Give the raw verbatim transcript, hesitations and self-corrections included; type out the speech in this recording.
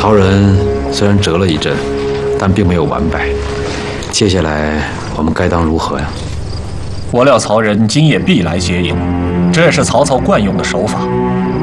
曹仁虽然折了一阵，但并没有完败。接下来我们该当如何呀？ 我料曹仁今夜必来接应，这也是曹操惯用的手法。